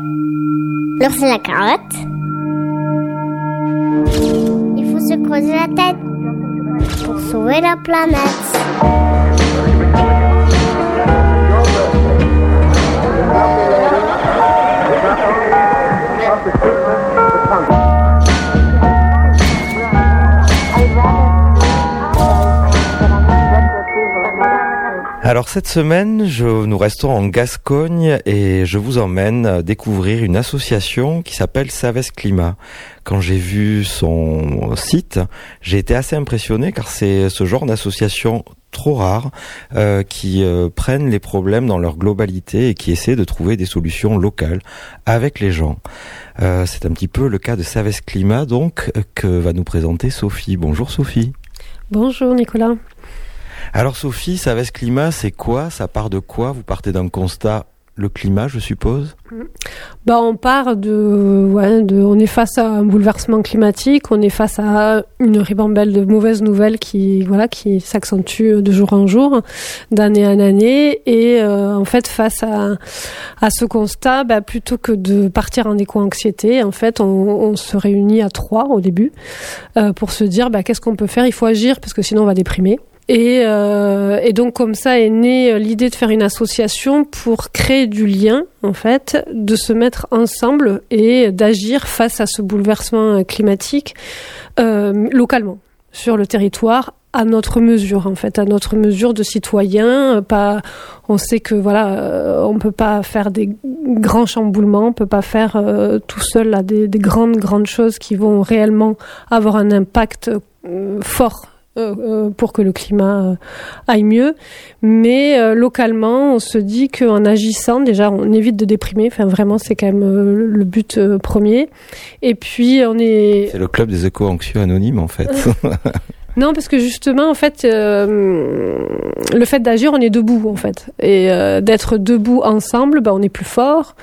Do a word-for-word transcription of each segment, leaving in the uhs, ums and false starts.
L'ours et la carotte. Il faut se creuser la tête pour sauver la planète. Alors cette semaine, je, nous restons en Gascogne et je vous emmène découvrir une association qui s'appelle Savès Climat. Quand j'ai vu son site, j'ai été assez impressionné car c'est ce genre d'association trop rare euh, qui euh, prennent les problèmes dans leur globalité et qui essaient de trouver des solutions locales avec les gens. Euh, c'est un petit peu le cas de Savès Climat donc que va nous présenter Sophie. Bonjour Sophie. Bonjour Nicolas. Alors Sophie, Savès Climat, c'est quoi? Ça part de quoi? Vous partez d'un constat, le climat, je suppose? Bah, on part de, ouais, de, on est face à un bouleversement climatique, on est face à une ribambelle de mauvaises nouvelles qui, voilà, qui s'accentue de jour en jour, d'année en année, et euh, en fait, face à, à ce constat, bah, plutôt que de partir en éco-anxiété, en fait, on, on se réunit à trois au début euh, pour se dire, bah, qu'est-ce qu'on peut faire? Il faut agir parce que sinon on va déprimer. Et, euh, et donc comme ça est née l'idée de faire une association pour créer du lien, en fait, de se mettre ensemble et d'agir face à ce bouleversement climatique euh, localement, sur le territoire, à notre mesure, en fait, à notre mesure de citoyens. Pas, on sait que voilà, euh, on peut pas faire des grands chamboulements, on peut pas faire euh, tout seul là, des, des grandes grandes choses qui vont réellement avoir un impact euh, fort. Euh, euh, pour que le climat euh, aille mieux, mais euh, localement on se dit qu'en agissant déjà on évite de déprimer, enfin vraiment c'est quand même euh, le but euh, premier, et puis on est... C'est le club des éco-anxieux anonymes en fait. Non, parce que justement, en fait, euh, le fait d'agir, on est debout, en fait. Et euh, d'être debout ensemble, bah, on est plus fort.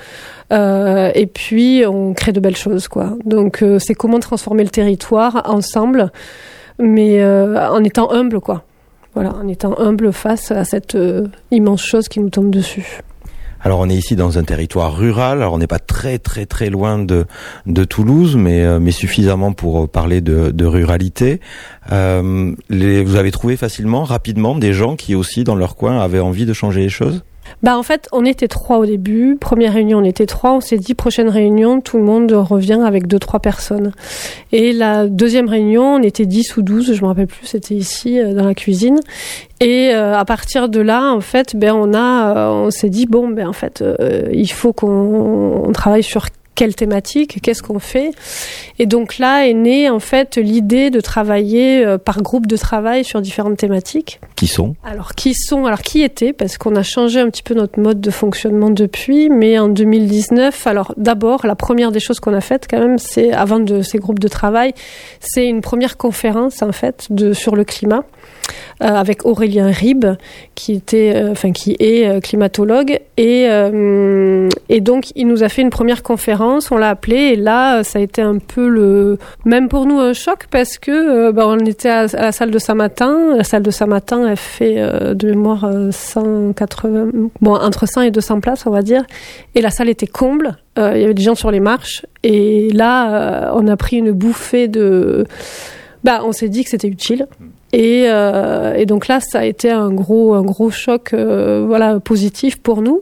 Euh, et puis, on crée de belles choses, quoi. Donc, euh, c'est comment transformer le territoire ensemble, mais euh, en étant humble, quoi. Voilà, en étant humble face à cette euh, immense chose qui nous tombe dessus. Alors on est ici dans un territoire rural, alors on n'est pas très très très loin de de Toulouse, mais euh, mais suffisamment pour parler de, de ruralité. Euh, les, vous avez trouvé facilement, rapidement, des gens qui aussi dans leur coin avaient envie de changer les choses? Bah en fait, on était trois au début. Première réunion, on était trois. On s'est dit, prochaine réunion, tout le monde revient avec deux, trois personnes. Et la deuxième réunion, on était dix ou douze, je me rappelle plus, c'était ici, dans la cuisine. Et euh, à partir de là, en fait, ben on a, euh, on s'est dit, bon, ben en fait, euh, il faut qu'on on travaille sur quelle thématique, qu'est-ce qu'on fait. Et donc là est née en fait l'idée de travailler euh, par groupe de travail sur différentes thématiques. Qui sont ? Alors qui sont, alors qui étaient, parce qu'on a changé un petit peu notre mode de fonctionnement depuis, mais en deux mille dix-neuf, alors d'abord la première des choses qu'on a faites quand même, c'est avant de ces groupes de travail, c'est une première conférence en fait de sur le climat. Euh, avec Aurélien Ribes, qui était, euh, enfin qui est euh, climatologue, et euh, et donc il nous a fait une première conférence, on l'a appelé, et là ça a été un peu le, même pour nous un choc parce que euh, bah, on était à, à la salle de Saint-Martin, la salle de Saint-Martin elle fait euh, de mémoire euh, cent quatre-vingts, bon entre cent et deux cents places on va dire, et la salle était comble, euh, il y avait des gens sur les marches, et là euh, on a pris une bouffée de, bah on s'est dit que c'était utile. Et, euh, et donc là, ça a été un gros, un gros choc, euh, voilà, positif pour nous.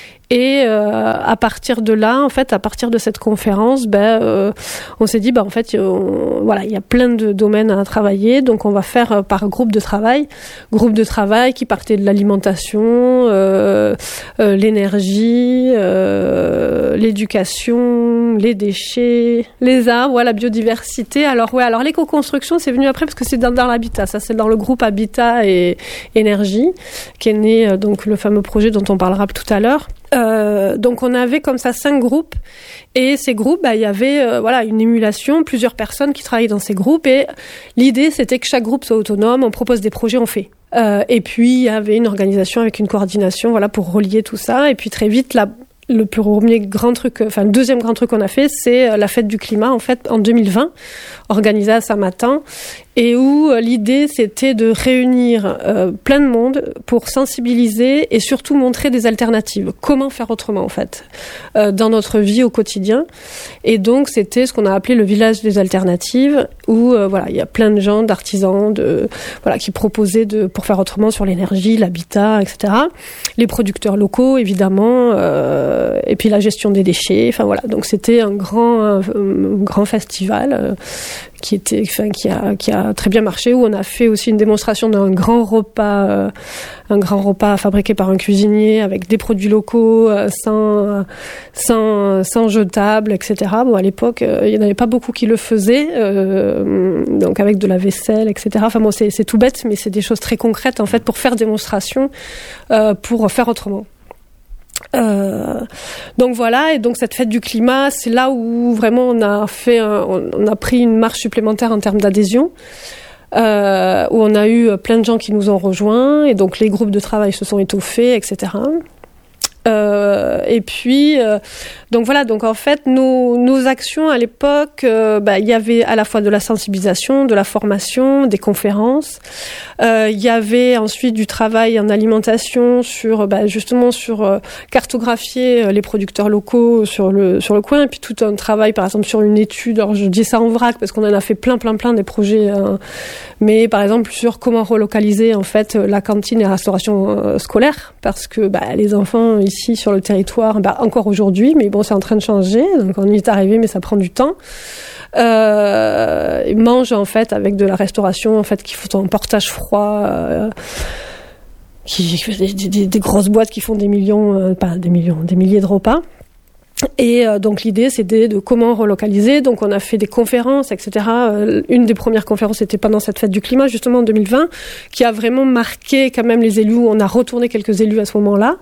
Et euh, à partir de là, en fait, à partir de cette conférence, ben, euh, on s'est dit, ben, en fait, on, voilà, il y a plein de domaines à travailler, donc on va faire euh, par groupe de travail, groupe de travail qui partait de l'alimentation, euh, euh, l'énergie, euh, l'éducation, les déchets, les arbres, ouais, la biodiversité. Alors ouais, alors l'éco-construction, c'est venu après parce que c'est dans, dans l'habitat. Ça, c'est dans le groupe Habitat et Énergie qui est né euh, donc le fameux projet dont on parlera tout à l'heure. Euh, donc on avait comme ça cinq groupes, et ces groupes, bah, il y avait euh, voilà une émulation, plusieurs personnes qui travaillaient dans ces groupes, et l'idée c'était que chaque groupe soit autonome, on propose des projets, on fait. Euh, et puis il y avait une organisation avec une coordination, voilà, pour relier tout ça, et puis très vite la le premier grand truc, enfin le deuxième grand truc qu'on a fait, c'est la fête du climat en fait en deux mille vingt, organisée à Saint-Martin, et où euh, l'idée c'était de réunir euh, plein de monde pour sensibiliser et surtout montrer des alternatives. Comment faire autrement en fait euh, dans notre vie au quotidien. Et donc c'était ce qu'on a appelé le village des alternatives, où euh, voilà il y a plein de gens, d'artisans, de voilà qui proposaient de pour faire autrement sur l'énergie, l'habitat, et cetera. Les producteurs locaux évidemment. Euh, et puis la gestion des déchets, enfin voilà. Donc c'était un grand, un, un grand festival euh, qui était, enfin qui a, qui a très bien marché. Où on a fait aussi une démonstration d'un grand repas, euh, un grand repas fabriqué par un cuisinier avec des produits locaux, euh, sans, sans, sans jetables, et cetera. Bon à l'époque, euh, il n'y en avait pas beaucoup qui le faisaient, euh, donc avec de la vaisselle, et cetera. Enfin bon, c'est, c'est tout bête, mais c'est des choses très concrètes en fait pour faire démonstration, euh, pour faire autrement. Euh, donc voilà, et donc cette fête du climat, c'est là où vraiment on a fait, un, on a pris une marche supplémentaire en termes d'adhésion, euh, où on a eu plein de gens qui nous ont rejoints, et donc les groupes de travail se sont étoffés, et cetera. Euh, et puis, euh, donc voilà, donc en fait, nos, nos actions à l'époque, euh, bah, il y avait à la fois de la sensibilisation, de la formation, des conférences. Euh, il y avait ensuite du travail en alimentation sur, bah, justement, sur euh, cartographier euh, les producteurs locaux sur le sur le coin, et puis tout un travail, par exemple, sur une étude. Alors je dis ça en vrac parce qu'on en a fait plein, plein, plein des projets, hein, mais par exemple sur comment relocaliser en fait la cantine et la restauration euh, scolaire, parce que bah, les enfants ici sur le territoire, bah, encore aujourd'hui, mais bon, c'est en train de changer, donc on y est arrivé, mais ça prend du temps. Euh, ils mangent en fait avec de la restauration en fait qui font un portage froid, euh, qui des, des, des grosses boîtes qui font des millions, euh, pas des millions, des milliers de repas. Et euh, donc l'idée c'était de comment relocaliser. Donc on a fait des conférences, et cetera. Euh, une des premières conférences c'était pendant cette fête du climat justement en deux mille vingt, qui a vraiment marqué quand même les élus. On a retourné quelques élus à ce moment-là.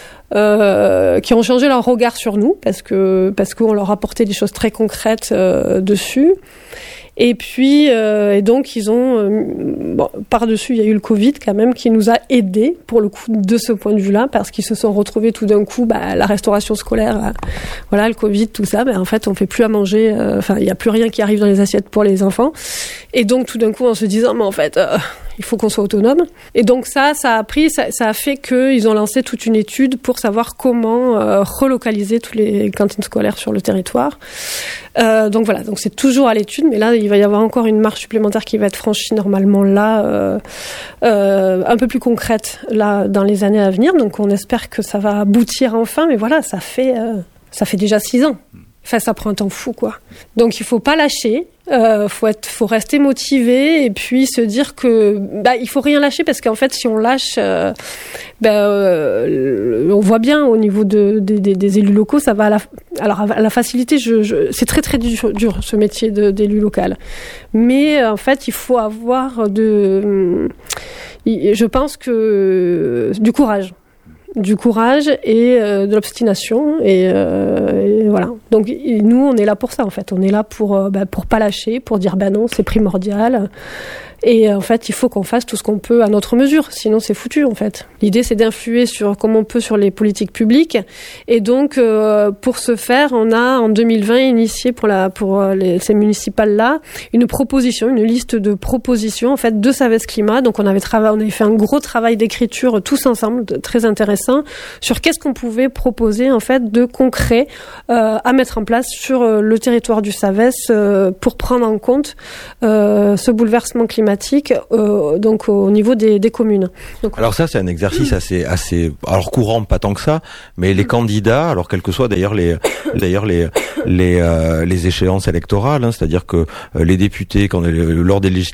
Euh, qui ont changé leur regard sur nous parce que parce qu'on leur apportait des choses très concrètes euh, dessus. Et puis euh, et donc ils ont euh, bon, par-dessus il y a eu le Covid quand même qui nous a aidés pour le coup de ce point de vue-là, parce qu'ils se sont retrouvés tout d'un coup bah, la restauration scolaire, euh, voilà le Covid tout ça, bah, en fait on fait plus à manger, enfin euh, il y a plus rien qui arrive dans les assiettes pour les enfants, et donc tout d'un coup en se disant mais en fait euh, il faut qu'on soit autonome. Et donc ça, ça a pris, ça, ça a fait qu'ils ont lancé toute une étude pour savoir comment euh, relocaliser toutes les cantines scolaires sur le territoire. Euh, donc voilà, donc c'est toujours à l'étude, mais là il va y avoir encore une marche supplémentaire qui va être franchie normalement là, euh, euh, un peu plus concrète là dans les années à venir. Donc on espère que ça va aboutir enfin, mais voilà, ça fait euh, ça fait déjà six ans. Enfin, ça prend un temps fou, quoi. Donc, il faut pas lâcher. Euh, faut être, faut rester motivé et puis se dire que, bah, il faut rien lâcher parce qu'en fait, si on lâche, euh, bah, euh, on voit bien au niveau de, de, de, des élus locaux, ça va à la, alors à la facilité. Je, je, c'est très très dur, dur ce métier de, d'élu local. Mais en fait, il faut avoir de, je pense que du courage. du courage et euh, de l'obstination et, euh, et voilà. Donc et nous on est là pour ça en fait, on est là pour euh, bah, pour pas lâcher, pour dire bah non, c'est primordial. Et en fait, il faut qu'on fasse tout ce qu'on peut à notre mesure, sinon c'est foutu en fait. L'idée, c'est d'influer sur comme on peut sur les politiques publiques. Et donc, euh, pour ce faire, on a en deux mille vingt initié pour la pour les, ces municipales là une proposition, une liste de propositions en fait de Savès Climat. Donc, on avait travaillé, on avait fait un gros travail d'écriture tous ensemble, de, très intéressant, sur qu'est-ce qu'on pouvait proposer en fait de concret euh, à mettre en place sur euh, le territoire du Savès euh, pour prendre en compte euh, ce bouleversement climatique. Euh, donc au niveau des, des communes. Donc, alors ça c'est un exercice assez assez alors courant, pas tant que ça, mais les candidats, alors quelles que soient d'ailleurs les d'ailleurs les les euh, les échéances électorales, hein, c'est-à-dire que euh, les députés quand lors des législatives